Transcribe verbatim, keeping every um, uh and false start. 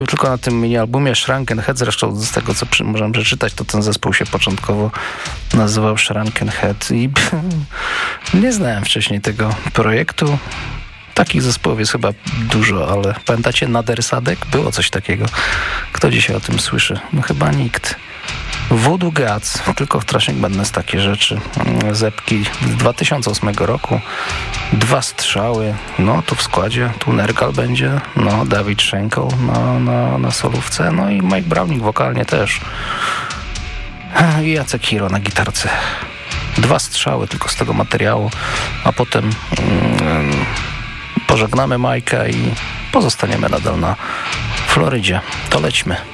Tylko na tym mini-albumie Shrunken Head, zresztą z tego, co przy, możemy przeczytać, to ten zespół się początkowo nazywał Shrunken Head i nie znałem wcześniej tego projektu. Takich zespołów jest chyba dużo, ale pamiętacie Nader Sadek? Było coś takiego. Kto dzisiaj o tym słyszy? No chyba nikt. Voodoo Gods, tylko w Trashing Madness takie rzeczy. Zepki z dwa tysiące ósmego roku. Dwa strzały. No, tu w składzie. Tu Nergal będzie. No, Dawid Schenkel na, na, na solówce. No i Mike Browning wokalnie też. I Jacek Hiro na gitarce. Dwa strzały tylko z tego materiału. A potem mm, pożegnamy Majka i pozostaniemy nadal na Florydzie. To lećmy.